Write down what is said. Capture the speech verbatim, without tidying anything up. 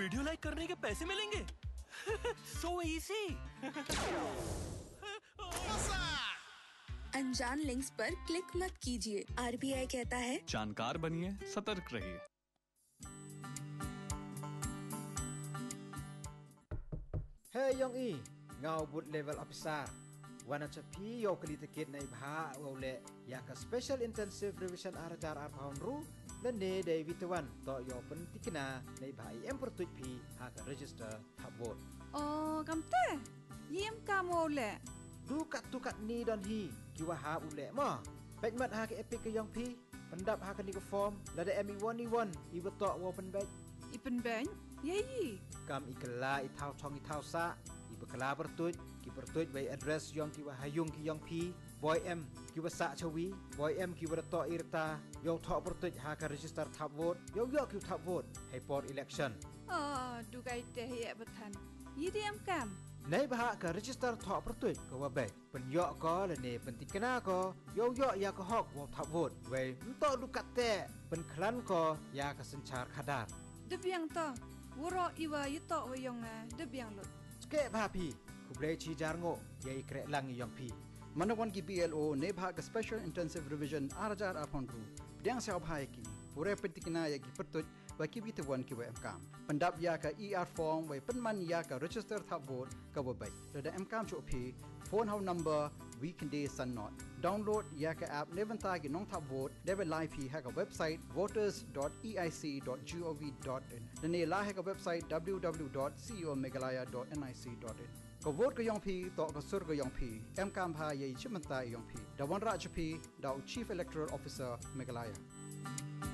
Video like करने के पैसे मिलेंगे? So easy. अनजान लिंक्स पर क्लिक मत कीजिए। आरबीआई कहता है जानकार बनिए, सतर्क रहिए। Hey Yong E, ngau but level officer. Wana chapi yo kali tiket nai bha wole ya ka special intensive revision arajar ar pound ru le ne de vitawan to yo pen tikna nai bha em pertuj pi ha ka register thap vote. Oh, kamte. Yem kamole. Du kat tu kat ni don hi kiwa ha ule mo. Pek mat ha ka epic ke Yong pi pendap ha ka ni ka form la de mi one one I beto wo pen bek. Ipen ben. Yeyi. Kam ikala I thau chong I thau sa I bekala pertuj ki pertuj by address Yong ki wa hayung ki Yong pi boy em ki wa sa chawi boy em ki wa to irta yo tho pertuj ha ka register thap vote yo yo ki thap vote hai por election. Oh, dugai te ye batan. Yidem kam. Nei bah ka register tho pertuj ko wa bek pen yo ko le ne pen tikena ko yo yo ya ko hok wo thap vote we to du kat te pen khlan ko ya ka sanchar khadar. Debyang to. Woro iwa yuto wayonga debyang lot. Ske bha pi kuble chi jar ngo ye kre lang Yong pi. Manawan ki B L O ne bha ka special intensive revision arajar apon ru. Dang sa bha ki pure petikna ya ki pertuj wa ki bitawan ki wa mkam. Pandap ya ka E R form wa penman ya ka register thap vote ka wa bai. Da mkam chu phi phone how number weekend day sun not. Download ya ka app nevanta ki nong thap vote debe live hi ha ka website voters dot e i c dot gov dot in. Da ne la ha ka website w w w dot ceomegalaya dot nic dot in. Ko vote ko Yong pi to ko sur ko Yong pi em kam pha ye chimanta Yong pi da wan ra chu pi da chief electoral officer Meghalaya.